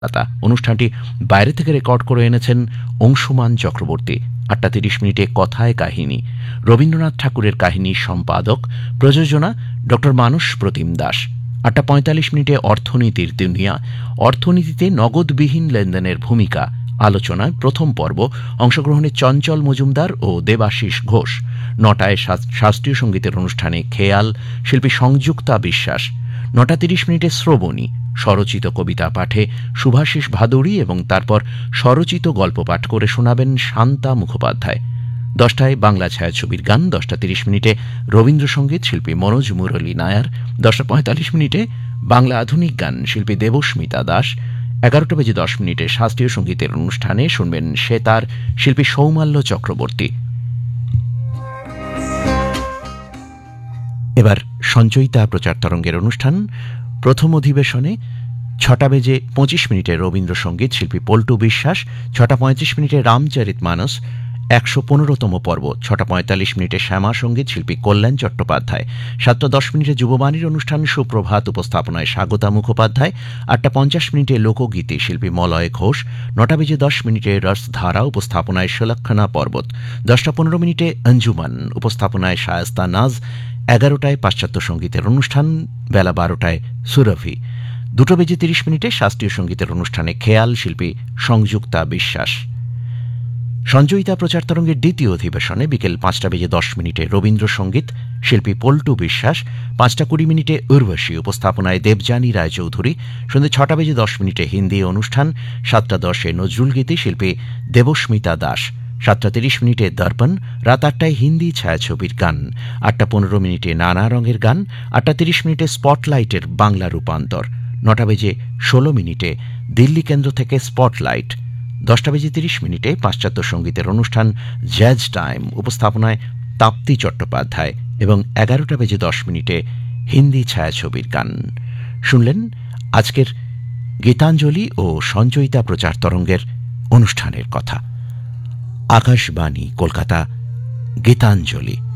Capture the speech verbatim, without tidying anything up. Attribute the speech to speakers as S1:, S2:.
S1: কলকাতা। অনুষ্ঠানটি বাইরে থেকে রেকর্ড করে এনেছেন অংশুমান চক্রবর্তী। আটটা তিরিশ মিনিটে কথায় কাহিনী, রবীন্দ্রনাথ ঠাকুরের কাহিনী সম্পাদক, প্রযোজনা ডক্টর মানস প্রতিম দাস। আটটা পঁয়তাল্লিশ মিনিটে অর্থনীতির দুনিয়া, অর্থনীতিতে নগদবিহীন লেনদেনের ভূমিকা আলোচনায় প্রথম পর্ব, অংশগ্রহণে চঞ্চল মজুমদার ও দেবাশিস ঘোষ। নটায় শাস্ত্রীয় সঙ্গীতের অনুষ্ঠানে খেয়াল, শিল্পী সংযুক্তা বিশ্বাস। নটা তিরিশ মিনিটে শ্রবণী, স্বরচিত কবিতা পাঠে শুভাশিস ভাদুড়ী এবং তারপর স্বরচিত গল্প পাঠ করে শোনাবেন শান্তা মুখোপাধ্যায়। দশটায় বাংলা ছায়াছবির গান, দশটা তিরিশ মিনিটে রবীন্দ্রসঙ্গীত, শিল্পী মনোজ মুরলী নায়ার। দশটা পঁয়তাল্লিশ মিনিটে বাংলা আধুনিক গান, শিল্পী দেবস্মিতা দাস। এগারোটা বেজে দশ মিনিটে শাস্ত্রীয় সঙ্গীতের অনুষ্ঠানে শুনবেন সেতার, শিল্পী সৌমাল্য চক্রবর্তী। এবার সঞ্চয়িতা প্রচার তরঙ্গের অনুষ্ঠান। প্রথম অধিবেশনে ছটা বেজে পঁচিশ মিনিটে রবীন্দ্রসঙ্গীত, শিল্পী পল্টু বিশ্বাস। ছটা পঁয়ত্রিশ মিনিটে রামচরিত মানস একশো পনেরোতম পর্ব। ছটা পঁয়তাল্লিশ মিনিটে শ্যামা সঙ্গীত, শিল্পী কল্যাণ চট্টোপাধ্যায়। সাতটা দশ মিনিটে যুববাণীর অনুষ্ঠান সুপ্রভাত, উপস্থাপনায় স্বাগতা মুখোপাধ্যায়। আটটা পঞ্চাশ মিনিটে লোকগীতি, শিল্পী মলয় ঘোষ। নটা বেজে দশ মিনিটে রসধারা, উপস্থাপনায় সুলক্ষণা পর্বত। দশটা পনেরো মিনিটে অঞ্জুমান, উপস্থাপনায় শায়েস্তা নাজ। এগারোটায় পাশ্চাত্য সঙ্গীতের অনুষ্ঠান, বেলা বারোটায় সুরভি। দুটো বেজে তিরিশ মিনিটে শাস্ত্রীয় সঙ্গীতের অনুষ্ঠানে খেয়াল, শিল্পী সংযুক্তা বিশ্বাস। সঞ্চয়িতা প্রচার তরঙ্গের দ্বিতীয় অধিবেশনে বিকেল পাঁচটা বেজে দশ মিনিটে রবীন্দ্রসঙ্গীত, শিল্পী পল্টু বিশ্বাস। পাঁচটা কুড়ি মিনিটে উর্বশী, উপস্থাপনায় দেবযানী রায়চৌধুরী। সন্ধ্যে ছটা বেজে দশ মিনিটে হিন্দি অনুষ্ঠান। সাতটা দশে নজরুল গীতি, শিল্পী দেবস্মিতা দাস। সাতটা তিরিশ মিনিটে দর্পণ। রাত আটটায় হিন্দি ছায়াছবির গান। আটটা পনেরো মিনিটে নানা রঙের গান। আটটা তিরিশ মিনিটে স্পটলাইটের বাংলা রূপান্তর। নটা বেজে ষোলো মিনিটে দিল্লি কেন্দ্র থেকে স্পটলাইট। দশটা বেজে তিরিশ মিনিটে পাশ্চাত্য সঙ্গীতের অনুষ্ঠান জ্যাজ টাইম, উপস্থাপনায় তাপ্তি চট্টোপাধ্যায়। এবং এগারোটা বেজে দশ মিনিটে হিন্দি ছায়াছবির গান। শুনলেন আজকের গীতাঞ্জলি ও সঞ্চয়িতা প্রচার তরঙ্গের অনুষ্ঠানের কথা। আকাশবাণী কলকাতা, গীতাঞ্জলি।